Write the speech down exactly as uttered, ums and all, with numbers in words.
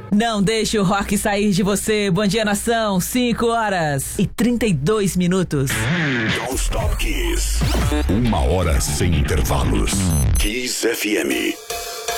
Não deixe o rock sair de você. Bom dia, nação. cinco horas e trinta e dois minutos. Don't Stop Kiss. Uma hora sem intervalos. Kiss F M.